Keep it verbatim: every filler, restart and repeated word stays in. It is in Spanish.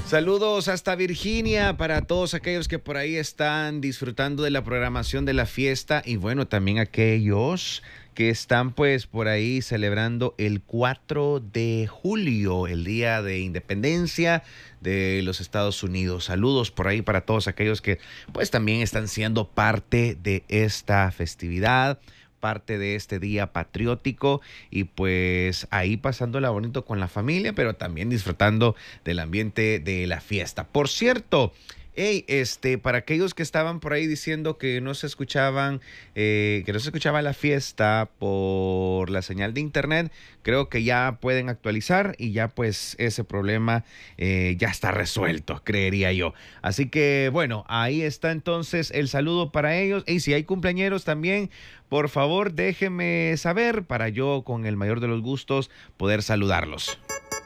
Saludos hasta Virginia para todos aquellos que por ahí están disfrutando de la programación de la fiesta y bueno, también aquellos que están pues por ahí celebrando el cuatro de julio, el Día de Independencia de los Estados Unidos. Saludos por ahí para todos aquellos que pues también están siendo parte de esta festividad, parte de este día patriótico y pues ahí pasándola bonito con la familia, pero también disfrutando del ambiente de la fiesta. Por cierto, hey, este, para aquellos que estaban por ahí diciendo que no se escuchaban, eh, que no se escuchaba la fiesta por la señal de internet, creo que ya pueden actualizar y ya pues ese problema eh, ya está resuelto, creería yo. Así que bueno, ahí está entonces el saludo para ellos. Y si hay cumpleañeros también, por favor déjenme saber para yo con el mayor de los gustos poder saludarlos.